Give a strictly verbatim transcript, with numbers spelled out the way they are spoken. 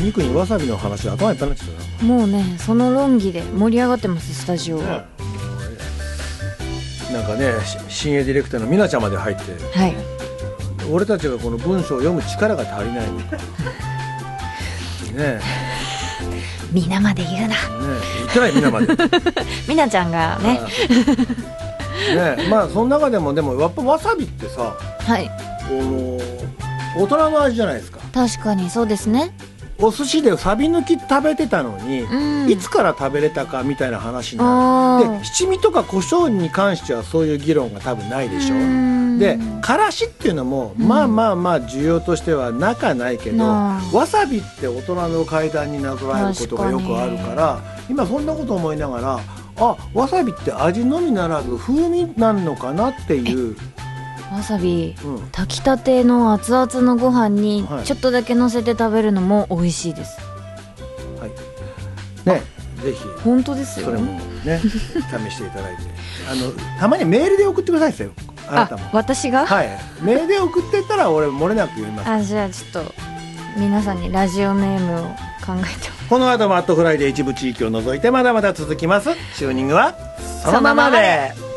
肉にわさびの話で頭いっぱいになっちゃったな。もうねその論議で盛り上がってますスタジオは、 ね、なんかね新鋭ディレクターのみなちゃんまで入って、 はい、 俺たちがこの文章を読む力が足りないのかねみなまで言うな、ね、 言ってないみなまでみなちゃんがねね、まあその中でもでもやっぱわさびってさ、 はい、 大人の味じゃないですか。 確かにそうですね。 お寿司でサビ抜き食べてたのに、うん、いつから食べれたかみたいな話になる。で七味とか胡椒に関してはそういう議論が多分ないでしょ。でからしっていうのも、うん、まあまあまあ需要としてはなかないけど、わさびって大人の階段になぞらえることがよくあるから今そんなこと思いながらあわさびって味のみならず風味なんのかなっていう。 わさび、うん、炊きたての熱々のご飯にちょっとだけ乗せて食べるのも美味しいです。 はい。ね、ぜひ。 本当ですよ。 それもね、試していただいて、あのたまにメールで送ってくださいですよ。あなたも。 あ、私が？ はい。メールで送ってったら俺漏れなく言います。 あ、じゃあちょっと皆さんにラジオネームを考えて。 この後もアットフライで一部地域を除いてまだまだ続きます。チューニングはそのままで。